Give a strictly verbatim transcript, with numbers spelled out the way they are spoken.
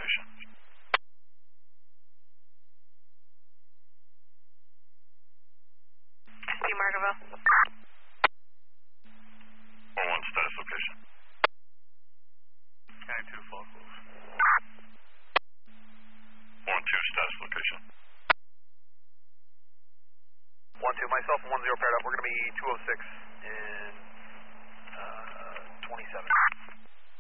location. New Margaret. four one status location. County two, fall close. four one two status location. one two, myself and one zero paired up. We're going to be two oh six in uh, twenty-seven.